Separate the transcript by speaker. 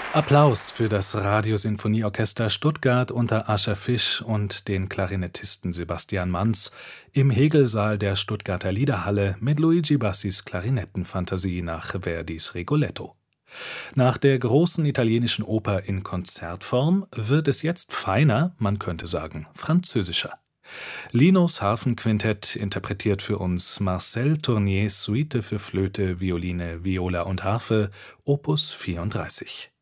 Speaker 1: Applaus für das Radiosinfonieorchester Stuttgart unter Ascher Fisch und den Klarinettisten Sebastian Manz im Hegelsaal der Stuttgarter Liederhalle mit Luigi Bassis Klarinettenfantasie nach Verdis Rigoletto. Nach der großen italienischen Oper in Konzertform wird es jetzt feiner, man könnte sagen französischer. Linos Harfenquintett interpretiert für uns Marcel Tourniers Suite für Flöte, Violine, Viola und Harfe, Opus 34.